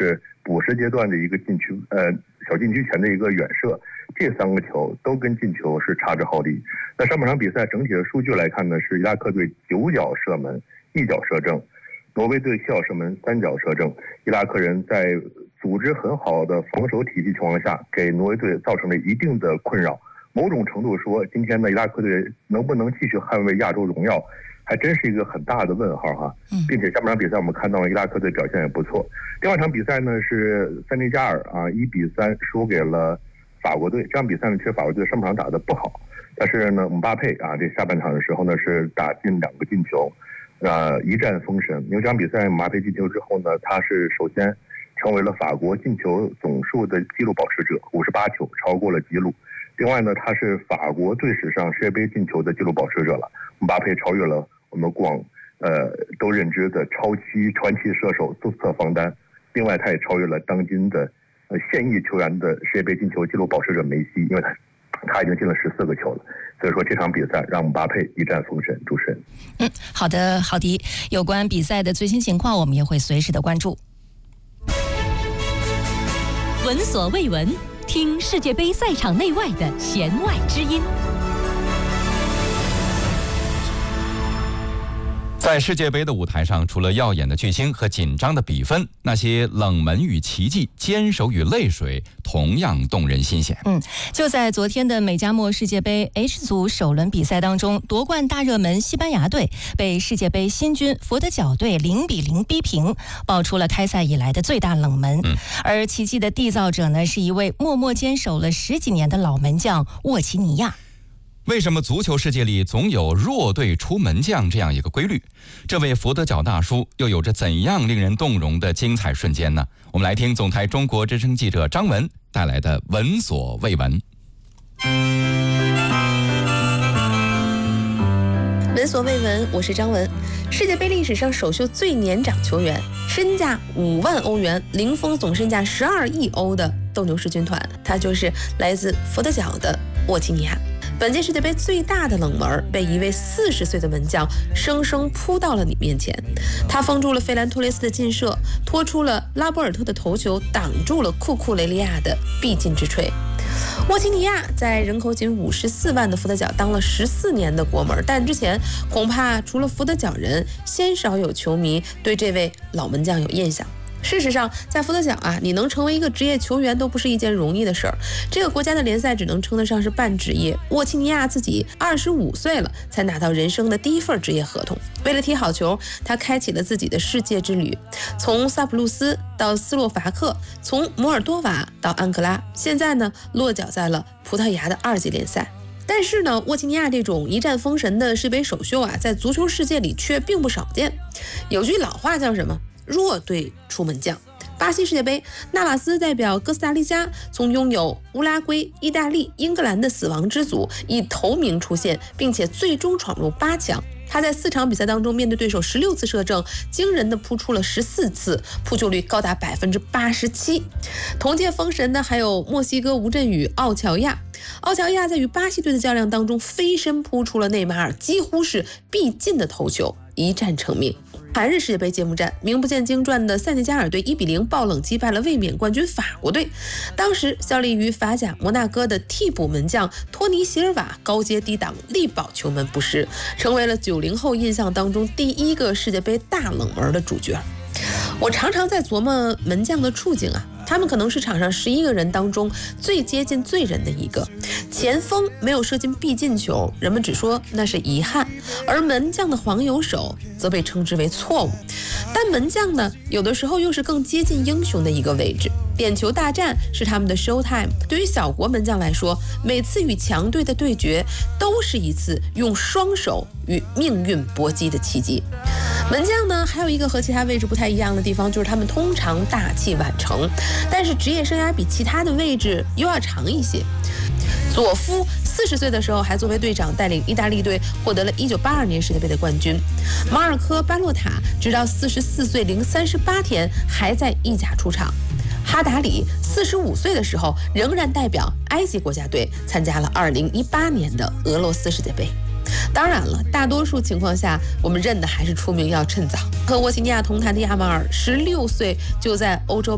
是补时阶段的一个禁区小禁区前的一个远射，这3个球都跟进球是差之毫厘。那上半场比赛整体的数据来看呢，是伊拉克队9脚射门1脚射正，挪威队7脚射门3脚射正。伊拉克人在组织很好的防守体系情况下，给挪威队造成了一定的困扰。某种程度说，今天的伊拉克队能不能继续捍卫亚洲荣耀，还真是一个很大的问号哈。并且下半场比赛我们看到了伊拉克队表现也不错。第二场比赛呢是塞内加尔1-3输给了法国队。这场比赛呢，其实法国队上半场打得不好，但是呢，姆巴佩这下半场的时候呢是打进2个进球，一战封神。因为这场比赛姆巴佩进球之后呢，他是首先成为了法国进球总数的纪录保持者，58球，超过了纪录。另外呢，他是法国队史上世界杯进球的纪录保持者了。姆巴佩超越了我们过往都认知的超级传奇射手杜斯特方丹。另外，他也超越了当今的现役球员的世界杯进球纪录保持者梅西，因为他已经进了14个球了。所以说这场比赛让姆巴佩一战封神。主持人， 好的，郝迪，有关比赛的最新情况，我们也会随时的关注。 闻所未闻，听世界杯赛场内外的弦外之音。 在世界杯的舞台上，除了耀眼的巨星和紧张的比分，那些冷门与奇迹、坚守与泪水同样动人心弦。 就在昨天的美加墨世界杯 H 组首轮比赛当中，夺冠大热门西班牙队被世界杯新军佛得角队0-0逼平，爆出了开赛以来的最大冷门。而奇迹的缔造者呢，是一位默默坚守了10几年的老门将沃齐尼亚。 为什么足球世界里总有弱队出门将这样一个规律？这位佛得角大叔又有着怎样令人动容的精彩瞬间呢？我们来听总台中国之声记者张文带来的闻所未闻。 闻所未闻，我是张文。世界杯历史上首秀最年长球员，身价5万欧元，零封总身价12亿欧的斗牛士军团，他就是来自佛得角的沃齐尼亚。本届世界杯最大的冷门被一位40岁的门将生生扑到了你面前，他封住了费兰托雷斯的劲射，拖出了拉波尔特的头球，挡住了库库雷利亚的必进之锤。沃齐尼亚在人口仅54万的佛得角当了14年的国门，但之前恐怕除了佛得角人，鲜少有球迷对这位老门将有印象。事实上，在佛得角你能成为一个职业球员都不是一件容易的事儿。这个国家的联赛只能称得上是半职业。沃齐尼亚自己25岁了，才拿到人生的第一份职业合同。为了踢好球，他开启了自己的世界之旅，从萨普鲁斯到斯洛伐克，从摩尔多瓦到安哥拉，现在呢，落脚在了葡萄牙的2级联赛。但是呢，沃齐尼亚这种一战封神的世杯首秀在足球世界里却并不少见。有句老话叫什么？弱队出门将。巴西世界杯，纳瓦斯代表哥斯达黎加从拥有乌拉圭、意大利、英格兰的死亡之组以头名出现，并且最终闯入8强。他在4场比赛当中面对对手16次射正，惊人的扑出了14次，扑救率高达87%。同届封神的还有墨西哥吴镇宇、奥乔亚。奥乔亚在与巴西队的较量当中飞身扑出了内马尔几乎是必进的头球，一战成名。韩日世界杯揭幕战，名不见经传的塞内加尔队1-0爆冷击败了卫冕冠军法国队。当时效力于法甲摩纳哥的替补门将托尼·席尔瓦高阶低挡力保球门不失，成为了90后印象当中第一个世界杯大冷门的主角。我常常在琢磨门将的处境他们可能是场上11个人当中最接近罪人的一个。前锋没有射进必进球，人们只说那是遗憾，而门将的黄油手则被称之为错误。但门将呢，有的时候又是更接近英雄的一个位置。点球大战是他们的 show time， 对于小国门将来说，每次与强队的对决都是一次用双手与命运搏击的奇迹。门将呢，还有一个和其他位置不太一样的地方，就是他们通常大器晚成，但是职业生涯比其他的位置又要长一些。佐夫40岁的时候还作为队长带领意大利队获得了1982年世界杯的冠军。马尔科·巴洛塔直到44岁零38天还在意甲出场。哈达里45岁的时候仍然代表埃及国家队参加了2018年的俄罗斯世界杯。当然了，大多数情况下我们认的还是出名要趁早。和沃齐尼亚同台的亚马尔16岁就在欧洲